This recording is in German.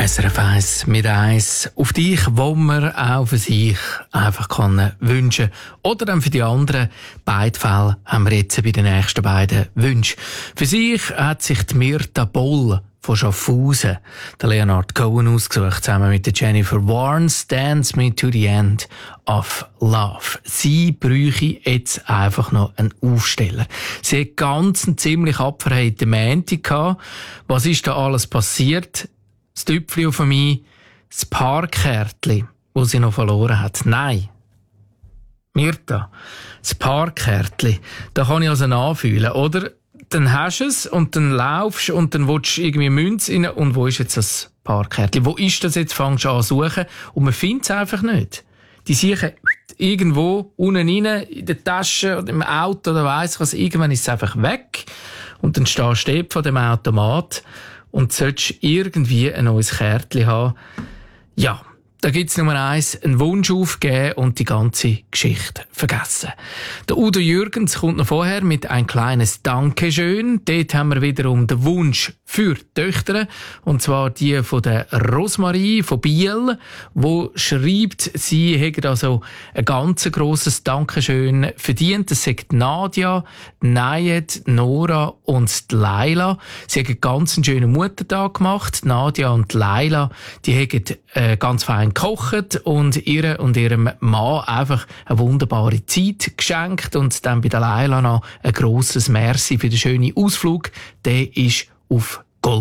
SRF 1 mit 1 auf dich, wo man auch für sich einfach kann wünschen. Oder dann für die anderen. Beide Fälle haben wir jetzt bei den nächsten beiden Wünschen. Für sich hat sich die Mirta Boll von Schaffhausen der Leonard Cohen ausgesucht, zusammen mit der Jennifer Warnes, Dance Me to the End of Love. Sie bräuchte jetzt einfach noch einen Aufsteller. Sie hat ganz einen ziemlich abverheiten Montag gehabt. Was ist da alles passiert? Das Tüpfli auf mich, das Parkkärtli, das sie noch verloren hat. Nein. Mirta, das Parkkärtli, da kann ich also nachfühlen, oder? Dann hast du es und dann laufst und dann willst du irgendwie Münze rein und wo ist jetzt das Parkkärtli? Wo ist das jetzt? Fängst du an zu suchen und man findet es einfach nicht. Die suchen irgendwo unten rein, in der Tasche oder im Auto oder weiss was, irgendwann ist es einfach weg und dann stehst du vor dem Automat und solltest irgendwie ein neues Kärtchen haben. Ja, da gibt's Nummer 1, einen Wunsch aufgeben und die ganze Geschichte vergessen. Der Udo Jürgens kommt noch vorher mit ein kleines Dankeschön. Dort haben wir wiederum den Wunsch für die Töchter, und zwar die von der Rosmarie von Biel, wo schreibt, sie hätten also ein ganz grosses Dankeschön verdient. Das sagt Nadia, Nayed, Nora und die Laila. Sie haben ganz einen schönen Muttertag gemacht. Nadia und Laila, die haben ganz fein gekocht und ihr und ihrem Mann einfach eine wunderbare Zeit geschenkt und dann bei der Laila noch ein grosses Merci für den schönen Ausflug. Der ist auf